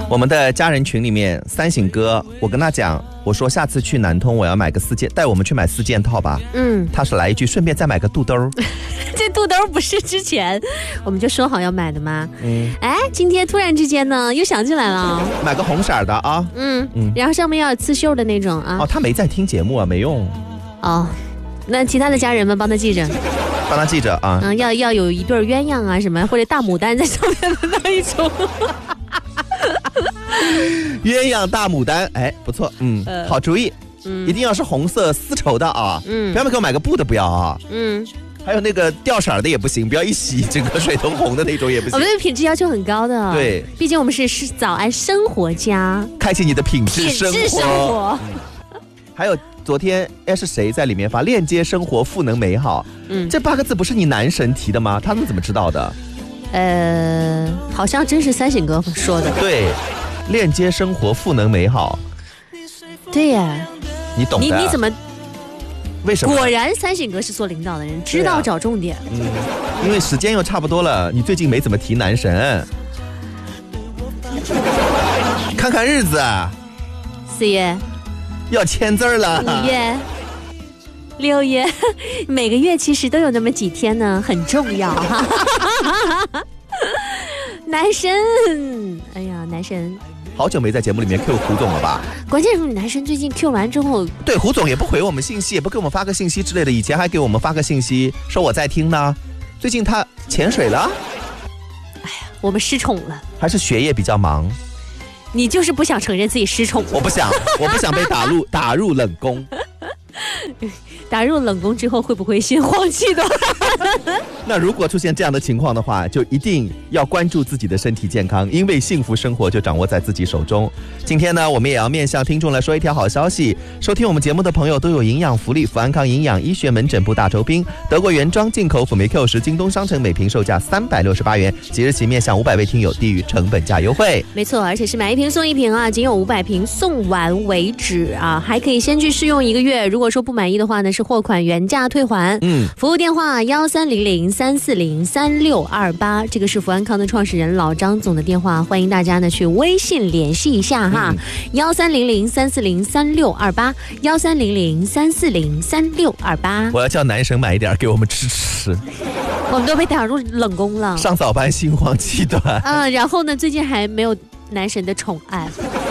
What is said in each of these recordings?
我们的家人群里面，三省哥，我跟他讲，我说下次去南通我要买个4件，带我们去买4件套吧。他是来一句，顺便再买个肚兜。 这肚兜不是之前我们就说好要买的吗？哎，今天突然之间呢又想起来了， 买个红色的啊。 然后上面要有刺绣的那种啊。 哦，他没在听节目啊，没用。 哦，那其他的家人们帮他记着。 帮他记着啊。 要有一对鸳鸯啊什么，或者大牡丹在上面的那一种。 鸳鸯大牡丹，哎，不错，好主意，一定要是红色丝绸的啊，不要给我买个布的，不要啊，还有那个掉色的也不行，不要一洗整个水通红的那种也不行。 我们对品质要求很高的， 对， 毕竟我们是早安生活家， 开启你的品质生活。还有昨天是谁在里面发链接生活赋能美好？这8个字不是你男神提的吗？他们怎么知道的？ 好像真是三省哥说的。 对，链接生活赋能美好。 对呀， 你懂的。 你怎么？ 为什么？果然三省哥是做领导的人，知道找重点。 因为时间又差不多了，你最近没怎么提男神。看看日子 ，4月要签字了 ，5月。6月，每个月其实都有那么几天呢，很重要哈。男神，哎呀，男神， 好久没在节目里面 Q 胡总了吧？ 关键是男神最近 Q 完之后， 对，胡总也不回我们信息，也不给我们发个信息之类的，以前还给我们发个信息说我在听呢，最近他潜水了。 哎呀，我们失宠了， 还是学业比较忙？ 你就是不想承认自己失宠。 我不想被打入冷宫。 打入冷宫之后会不会先放弃的？ 那如果出现这样的情况的话，就一定要关注自己的身体健康，因为幸福生活就掌握在自己手中。今天呢，我们也要面向听众来说一条好消息，收听我们节目的朋友都有营养福利，富安康营养医学门诊部大酬宾，德国原装进口辅酶 Q10，京东商城每瓶售价368元，即日起面向500位听友低于成本价优惠。 没错，而且是买1瓶送1瓶啊，仅有500瓶，送完为止啊，还可以先去试用1个月，如果说不满意的话呢，是货款原价退还。服务电话1300-340-3628，这个是福安康的创始人老张总的电话，欢迎大家呢去微信联系一下哈，1300-340-3628 1300-340-3628。 我要叫男神买一点给我们吃。 我们都被打入冷宫了， 上早班心慌气短。 然后呢，最近还没有男神的宠爱。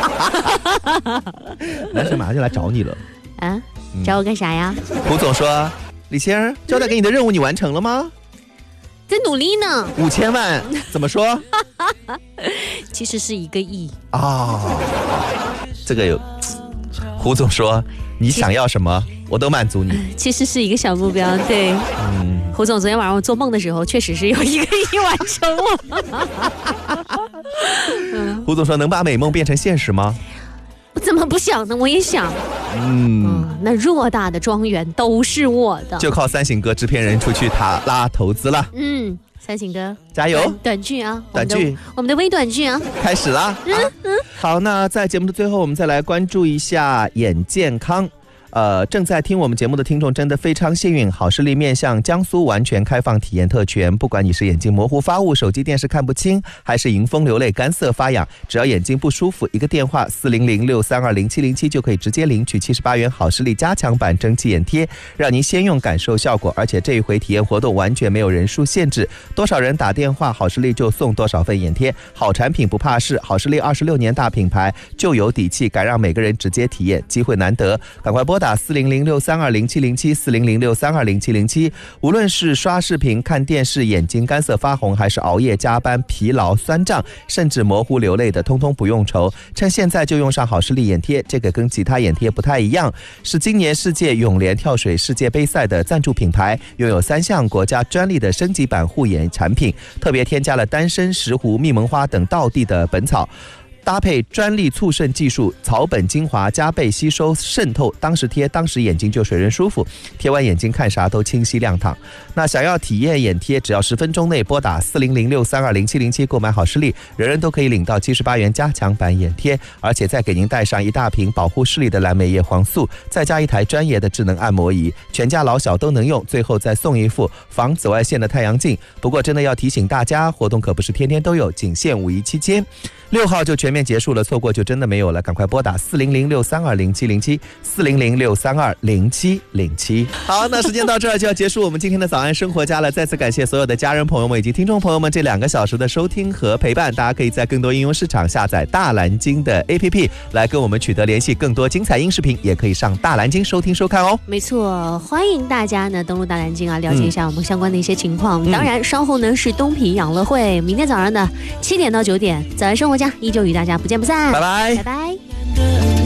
男神马上就来找你了。 找我干啥呀？ 胡总说，李仙交代给你的任务你完成了吗？ 在努力呢。 5000万怎么说？ 其实是1个亿啊。这个有胡总说，你想要什么我都满足你。 其实是一个小目标，对。胡总昨天晚上我做梦的时候，确实是有1个亿完成了。 胡总说，能把美梦变成现实吗？ 我怎么不想呢？我也想。那偌大的庄园都是我的， 就靠三省哥制片人出去拉投资了。 三省哥加油！ 短剧啊， 短剧， 我们的微短剧啊， 开始了。好，那在节目的最后，我们再来关注一下眼健康。正在听我们节目的听众真的非常幸运，好视力面向江苏完全开放体验特权，不管你是眼睛模糊发雾、手机电视看不清，还是迎风流泪、干涩发痒，只要眼睛不舒服，一个电话400-632-0707就可以直接领取78元好视力加强版蒸汽眼贴，让您先用感受效果。而且这一回体验活动完全没有人数限制，多少人打电话，好视力就送多少份眼贴。好产品不怕事，好视力26年大品牌，就有底气，敢让每个人直接体验，机会难得，赶快拨打400-632-0707 400-632-0707。无论是刷视频、看电视眼睛干涩发红，还是熬夜加班疲劳酸胀，甚至模糊流泪的，通通不用愁，趁现在就用上好视力眼贴。这个跟其他眼贴不太一样，是今年世界泳联跳水世界杯赛的赞助品牌，拥有3项国家专利的升级版护眼产品，特别添加了丹参、石斛、蜜蒙花等道地的本草，搭配专利促渗技术，草本精华加倍吸收渗透，当时贴当时眼睛就水润舒服，贴完眼睛看啥都清晰亮堂。那想要体验眼贴，只要10分钟内拨打400-632-0707购买好视力，人人都可以领到78元加强版眼贴，而且再给您带上一大瓶保护视力的蓝莓叶黄素，再加一台专业的智能按摩仪，全家老小都能用，最后再送一副防紫外线的太阳镜。不过真的要提醒大家，活动可不是天天都有，仅限5一期间。 6号就全面结束了，错过就真的没有了，赶快拨打400-632-0707，400-632-0707。好，那时间到这儿就要结束我们今天的早安生活家了，再次感谢所有的家人朋友们以及听众朋友们这2个小时的收听和陪伴，大家可以在更多应用市场下载大蓝鲸的 APP 来跟我们取得联系，更多精彩音视频也可以上大蓝鲸收听收看哦。 没错，欢迎大家呢登录大蓝鲸啊，了解一下我们相关的一些情况。当然，稍后呢是东皮养乐会，明天早上的7点到9点，早安生活家依旧与大家不见不散。 拜拜， 拜拜。